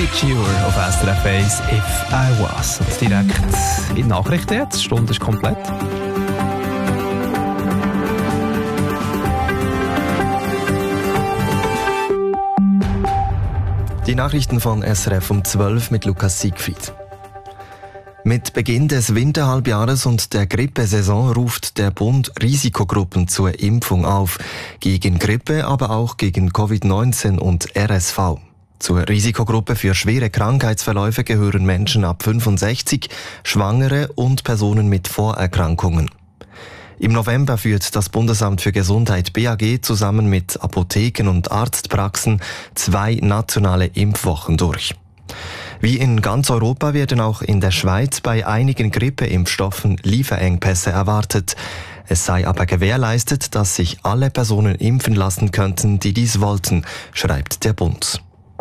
Cure auf SRF 1, If I Was. Und direkt in die Nachrichten jetzt. Die Stunde ist komplett. Die Nachrichten von SRF um 12 mit Lukas Siegfried. Mit Beginn des Winterhalbjahres und der Grippesaison ruft der Bund Risikogruppen zur Impfung auf. Gegen Grippe, aber auch gegen Covid-19 und RSV. Zur Risikogruppe für schwere Krankheitsverläufe gehören Menschen ab 65, Schwangere und Personen mit Vorerkrankungen. Im November führt das Bundesamt für Gesundheit BAG zusammen mit Apotheken und Arztpraxen 2 nationale Impfwochen durch. Wie in ganz Europa werden auch in der Schweiz bei einigen Grippeimpfstoffen Lieferengpässe erwartet. Es sei aber gewährleistet, dass sich alle Personen impfen lassen könnten, die dies wollten, schreibt der Bund.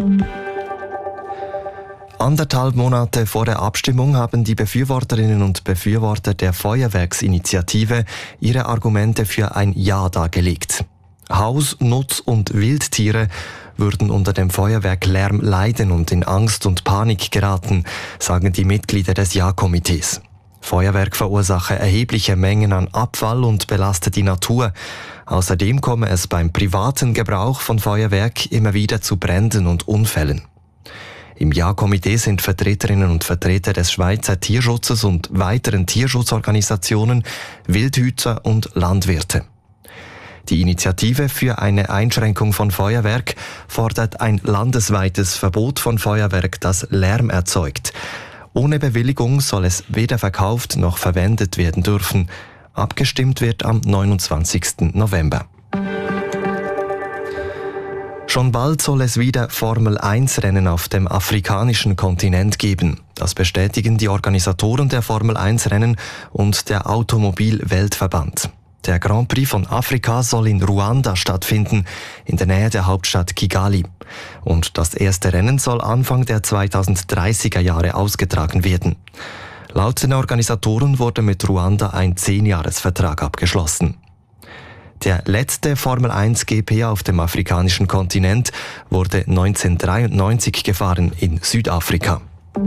1,5 Monate vor der Abstimmung haben die Befürworterinnen und Befürworter der Feuerwerksinitiative ihre Argumente für ein Ja dargelegt. Haus-, Nutz- und Wildtiere würden unter dem Feuerwerklärm leiden und in Angst und Panik geraten, sagen die Mitglieder des Ja-Komitees. Feuerwerk verursache erhebliche Mengen an Abfall und belaste die Natur. Außerdem komme es beim privaten Gebrauch von Feuerwerk immer wieder zu Bränden und Unfällen. Im Ja-Komitee sind Vertreterinnen und Vertreter des Schweizer Tierschutzes und weiteren Tierschutzorganisationen, Wildhüter und Landwirte. Die Initiative für eine Einschränkung von Feuerwerk fordert ein landesweites Verbot von Feuerwerk, das Lärm erzeugt. Ohne Bewilligung soll es weder verkauft noch verwendet werden dürfen. Abgestimmt wird am 29. November. Schon bald soll es wieder Formel-1-Rennen auf dem afrikanischen Kontinent geben. Das bestätigen die Organisatoren der Formel-1-Rennen und der Automobil-Weltverband. Der Grand Prix von Afrika soll in Ruanda stattfinden, in der Nähe der Hauptstadt Kigali. Und das erste Rennen soll Anfang der 2030er Jahre ausgetragen werden. Laut den Organisatoren wurde mit Ruanda ein 10-Jahres-Vertrag abgeschlossen. Der letzte Formel-1 GP auf dem afrikanischen Kontinent wurde 1993 gefahren in Südafrika.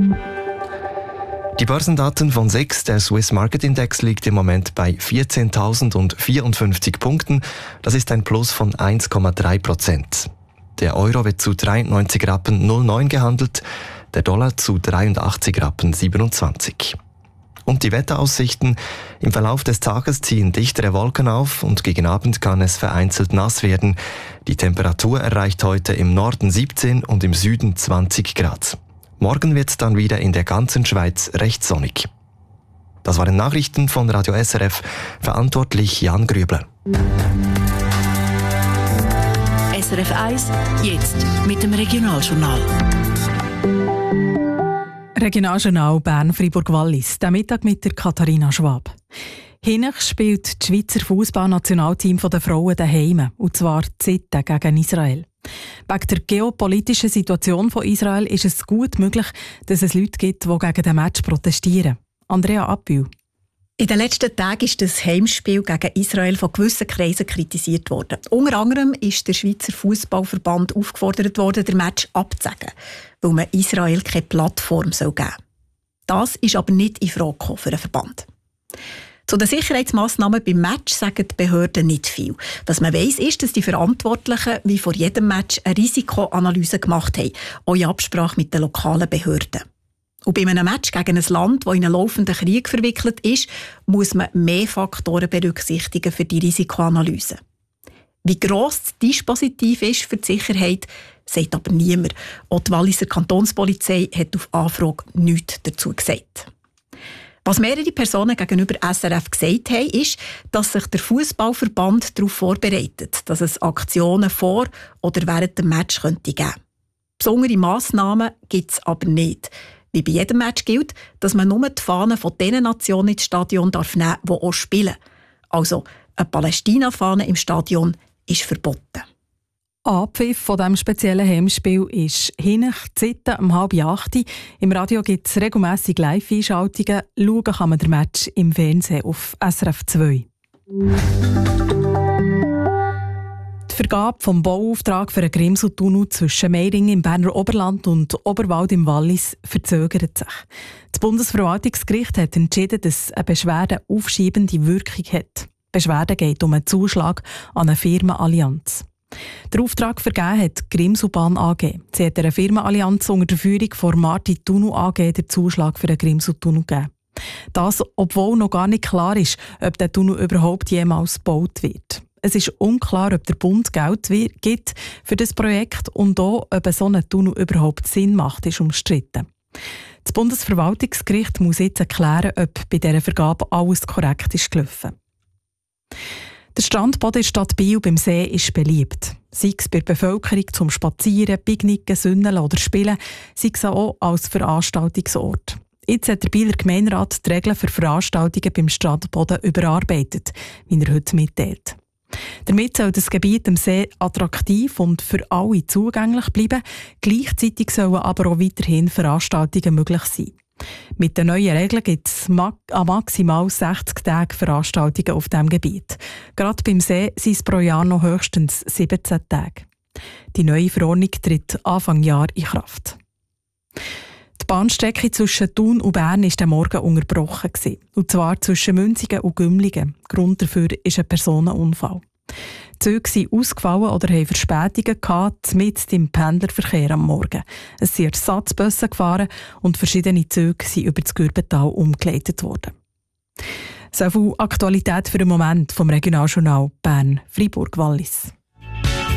Die Börsendaten von SIX, der Swiss Market Index, liegt im Moment bei 14.054 Punkten. Das ist ein Plus von 1,3%. Der Euro wird zu 93 Rappen 09 gehandelt, der Dollar zu 83 Rappen 27. Und die Wetteraussichten: Im Verlauf des Tages ziehen dichtere Wolken auf und gegen Abend kann es vereinzelt nass werden. Die Temperatur erreicht heute im Norden 17 und im Süden 20 Grad. Morgen wird es dann wieder in der ganzen Schweiz recht sonnig. Das waren Nachrichten von Radio SRF, verantwortlich Jan Grübler. SRF 1, jetzt mit dem Regionaljournal. Regionaljournal Bern-Fribourg-Wallis, der Mittag mit der Katharina Schwab. Hinech spielt das Schweizer Fußballnationalteam der Frauen daheim, und zwar Zitten gegen Israel. Wegen der geopolitischen Situation von Israel ist es gut möglich, dass es Leute gibt, die gegen den Match protestieren. Andrea Abbühl. In den letzten Tagen ist das Heimspiel gegen Israel von gewissen Kreisen kritisiert worden. Unter anderem ist der Schweizer Fußballverband aufgefordert worden, den Match abzusagen, weil man Israel keine Plattform geben soll. Das ist aber nicht in Frage gekommen für den Verband. Zu den Sicherheitsmassnahmen beim Match sagen die Behörden nicht viel. Was man weiss, ist, dass die Verantwortlichen wie vor jedem Match eine Risikoanalyse gemacht haben, auch in Absprache mit den lokalen Behörden. Und bei einem Match gegen ein Land, das in einen laufenden Krieg verwickelt ist, muss man mehr Faktoren berücksichtigen für die Risikoanalyse. Wie gross das Dispositiv ist für die Sicherheit, sagt aber niemand. Auch die Walliser Kantonspolizei hat auf Anfrage nichts dazu gesagt. Was mehrere Personen gegenüber SRF gesagt haben, ist, dass sich der Fußballverband darauf vorbereitet, dass es Aktionen vor oder während dem Match könnte geben. Besondere Massnahmen gibt es aber nicht. Wie bei jedem Match gilt, dass man nur die Fahnen von den Nationen ins Stadion nehmen darf, die auch spielen. Also eine Palästina-Fahne im Stadion ist verboten. Abpfiff von diesem speziellen Heimspiel ist Hinech, Zitten um 7:30. Im Radio gibt es regelmässig Live-Einschaltungen. Schauen kann man den Match im Fernsehen auf SRF 2. Die Vergabe vom Bauauftrag für einen Grimseltunnel zwischen Meiringen im Berner Oberland und Oberwald im Wallis verzögert sich. Das Bundesverwaltungsgericht hat entschieden, dass eine Beschwerde aufschiebende Wirkung hat. Die Beschwerde geht um einen Zuschlag an eine Firmenallianz. Der Auftrag vergeben hat die Grimselbahn AG. Sie hat einer Firmenallianz unter der Führung von Marti Tunnel AG den Zuschlag für den Grimseltunnel gegeben. Das, obwohl noch gar nicht klar ist, ob der Tunnel überhaupt jemals gebaut wird. Es ist unklar, ob der Bund Geld gibt für das Projekt und auch, ob so ein Tunnel überhaupt Sinn macht, ist umstritten. Das Bundesverwaltungsgericht muss jetzt erklären, ob bei dieser Vergabe alles korrekt ist gelaufen. Der Strandboden in der Stadt Biel beim See ist beliebt. Sei es bei der Bevölkerung zum Spazieren, Picknicken, Sünneln oder Spielen, sei es auch als Veranstaltungsort. Jetzt hat der Bieler Gemeinderat die Regeln für Veranstaltungen beim Strandboden überarbeitet, wie er heute mitteilt. Damit soll das Gebiet am See attraktiv und für alle zugänglich bleiben. Gleichzeitig sollen aber auch weiterhin Veranstaltungen möglich sein. Mit den neuen Regeln gibt es maximal 60 Tage Veranstaltungen auf diesem Gebiet. Gerade beim See sind es pro Jahr noch höchstens 17 Tage. Die neue Verordnung tritt Anfang Jahr in Kraft. Die Bahnstrecke zwischen Thun und Bern war am Morgen unterbrochen. Und zwar zwischen Münzigen und Gümligen. Grund dafür ist ein Personenunfall. Die Züge sind ausgefallen oder haben Verspätungen gehabt, mitten im Pendlerverkehr am Morgen. Es sind Ersatzbusse gefahren und verschiedene Züge sind über das Gürbental umgeleitet worden. So viel Aktualität für den Moment vom Regionaljournal Bern-Freiburg-Wallis.